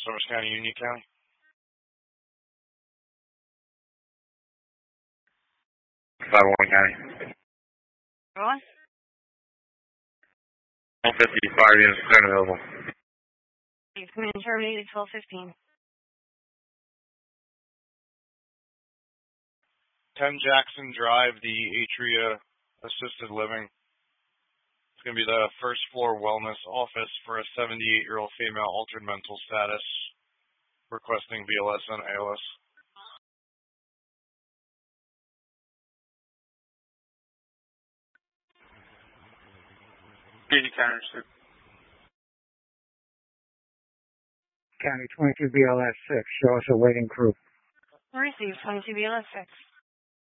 Somerset County, Union County. Warren County. What? 155 units currently available. You've come in terminated 1215. 10 Jackson Drive, the Atria Assisted Living. It's going to be the first floor wellness office for a 78-year-old female altered mental status, requesting BLS and ALS. County, County 22 BLS 6, show us a waiting crew. Received 22 BLS 6.